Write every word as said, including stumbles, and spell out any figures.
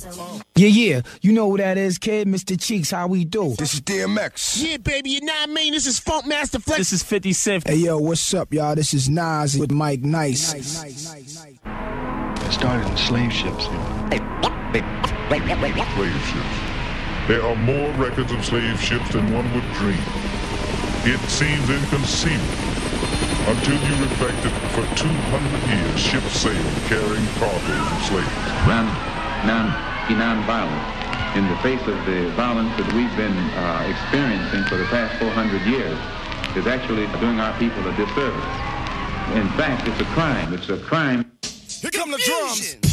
Yeah, yeah, you know who that is, kid. Mister Cheeks, how we do? This is D M X. Yeah, baby, you know what I mean? This is Funk Master Flex. This is fifty Cent. Hey, yo, what's up, y'all? This is Nas with Mike Nice. It started in slave ships. Slave ships. There are more records of slave ships than one would dream. It seems inconceivable until you reflect that for two hundred years ships sailed carrying cargoes of slaves. Non, non, be non-violent. In the face of the violence that we've been uh, experiencing for the past four hundred years is actually doing our people a disservice. In fact, it's a crime. It's a crime. Here come the drums.